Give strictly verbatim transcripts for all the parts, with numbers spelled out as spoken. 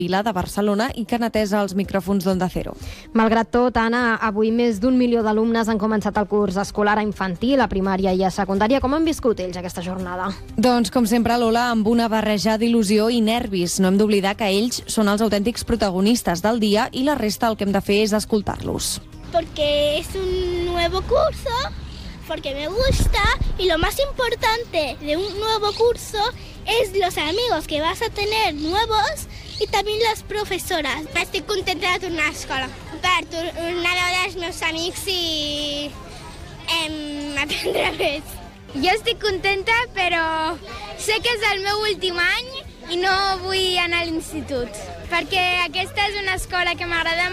Vila de Barcelona i que n'atesa els micròfons d'Onda Cero. Malgrat tot, Anna, avui més d'un milió d'alumnes han començat el curs escolar a infantil, a primària i a secundària. Com han viscut ells aquesta jornada? Doncs, com sempre, Lola, amb una barreja d'il·lusió i nervis. No hem d'oblidar que ells són els autèntics protagonistes del dia i la resta el que hem de fer és escoltar-los. Porque es un nuevo curso, porque me gusta, y lo más importante de un nuevo curso es los amigos que vas a tener nuevos i també les professores. Estic contenta de tornar a l'escola per tornar a veure els meus amics i em, aprendre més. Jo estic contenta, però sé que és el meu últim any i no vull anar a l'institut, perquè aquesta és una escola que m'agrada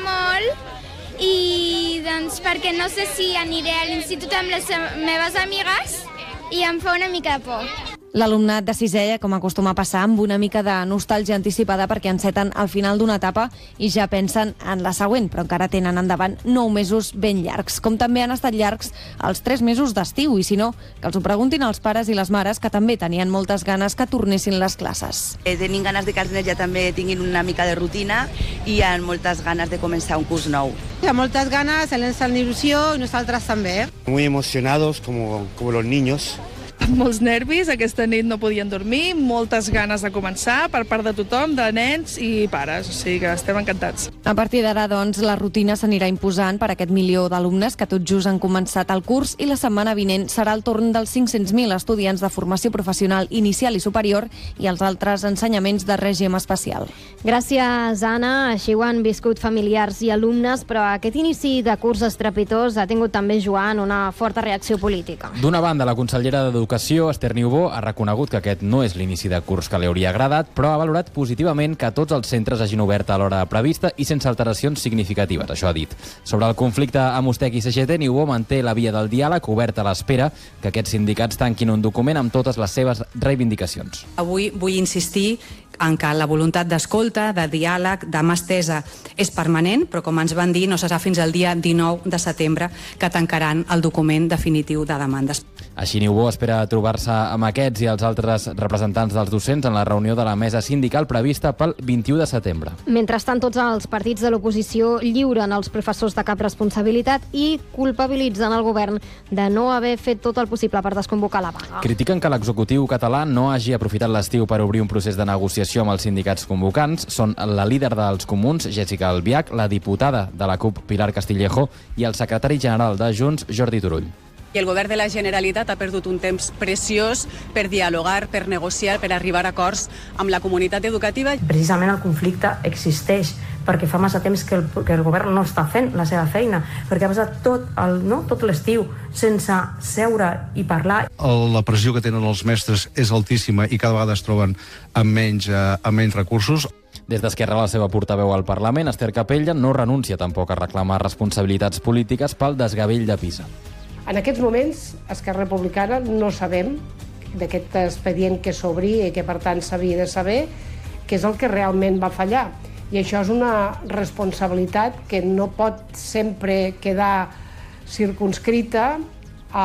molt i doncs perquè no sé si aniré a l'institut amb les meves amigues i em fa una mica de por. L'alumnat de sisè, com acostuma a passar, amb una mica de nostàlgia anticipada perquè enceten al final d'una etapa i ja pensen en la següent, però encara tenen endavant nou mesos ben llargs, com també han estat llargs els tres mesos d'estiu, i si no, que els ho preguntin als pares i les mares, que també tenien moltes ganes que tornessin les classes. Eh, tenim ganes de que els nens ja també tinguin una mica de rutina i hi ha moltes ganes de començar un curs nou. Hi ha moltes ganes, els nens tenen il·lusió i nosaltres també. Muy emocionados, como, como los niños. Molts nervis, aquesta nit no podien dormir, moltes ganes de començar per part de tothom, de nens i pares, o sigui que estem encantats. A partir d'ara, doncs, la rutina s'anirà imposant per aquest milió d'alumnes que tot just han començat el curs i la setmana vinent serà el torn dels cinc-cents mil estudiants de formació professional inicial i superior i els altres ensenyaments de règim especial. Gràcies, Anna. Així ho han viscut familiars i alumnes, però aquest inici de curs estrepitós ha tingut també, Joan, una forta reacció política. D'una banda, la consellera d'Educació, Esther Niubó, ha reconegut que aquest no és l'inici de curs que li hauria agradat, però ha valorat positivament que tots els centres hagin obert a l'hora prevista i sense alteracions significatives, això ha dit. Sobre el conflicte amb Ustec i C G T, Niubó manté la via del diàleg oberta a l'espera que aquests sindicats tanquin un document amb totes les seves reivindicacions. Avui vull insistir en que la voluntat d'escolta, de diàleg, de mà estesa és permanent, però com ens van dir no serà fins al dia dinou de setembre que tancaran el document definitiu de demandes. Així, Niubó espera trobar-se amb aquests i els altres representants dels docents en la reunió de la mesa sindical prevista pel vint-i-u de setembre. Mentrestant, tots els partits de l'oposició lliuren els professors de cap responsabilitat i culpabilitzen el govern de no haver fet tot el possible per desconvocar la vaga. Critiquen que l'executiu català no hagi aprofitat l'estiu per obrir un procés de negociació amb els sindicats convocants. Són la líder dels Comuns, Jessica Albiach, la diputada de la CUP, Pilar Castillejo, i el secretari general de Junts, Jordi Turull. I el govern de la Generalitat ha perdut un temps preciós per dialogar, per negociar, per arribar a acords amb la comunitat educativa. Precisament el conflicte existeix perquè fa massa temps que el, que el govern no està fent la seva feina, perquè ha passat tot el, no, tot l'estiu sense seure i parlar. La pressió que tenen els mestres és altíssima i cada vegada es troben amb menys, eh, amb menys recursos. Des d'Esquerra, la seva portaveu al Parlament, Esther Capella, no renuncia tampoc a reclamar responsabilitats polítiques pel desgavell de Pisa. En aquests moments, Esquerra Republicana no sabem d'aquest expedient que s'obri i que, per tant, s'havia de saber què és el que realment va fallar. I això és una responsabilitat que no pot sempre quedar circunscrita a,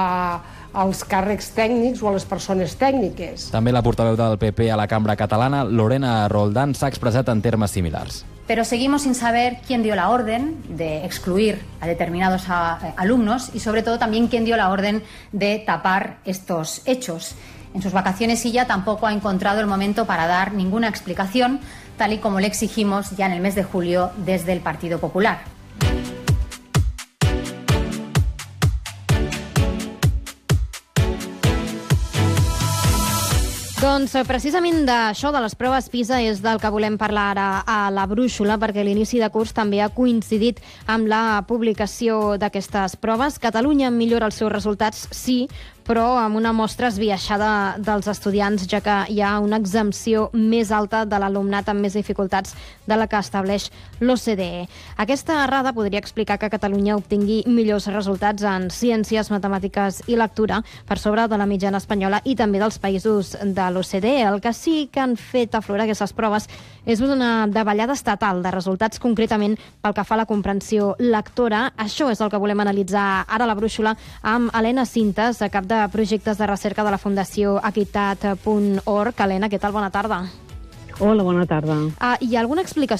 als càrrecs tècnics o a les persones tècniques. També la portaveu del P P a la Cambra Catalana, Lorena Roldán, s'ha expressat en termes similars. Pero seguimos sin saber quién dio la orden de excluir a determinados a, a, alumnos y sobre todo también quién dio la orden de tapar estos hechos. En sus vacaciones ella tampoco ha encontrado el momento para dar ninguna explicación, tal y como le exigimos ya en el mes de julio desde el Partido Popular. Doncs precisament d'això, de les proves PISA, és del que volem parlar ara a la Brúixola, perquè l'inici de curs també ha coincidit amb la publicació d'aquestes proves. Catalunya millora els seus resultats, sí, però amb una mostra esbiaixada dels estudiants, ja que hi ha una exempció més alta de l'alumnat amb més dificultats de la que estableix l'O C D E. Aquesta errada podria explicar que Catalunya obtingui millors resultats en ciències, matemàtiques i lectura per sobre de la mitjana espanyola i també dels països de l'O C D E. El que sí que han fet aflorar aquestes proves és una davallada estatal de resultats, concretament pel que fa a la comprensió lectora. Això és el que volem analitzar ara a la Brúixola amb Helena Cintas, cap de projectes de recerca de la Fundació Equitat punt org. Helena, què tal? Bona tarda. Hola, bona tarda. Ah, hi ha alguna explicació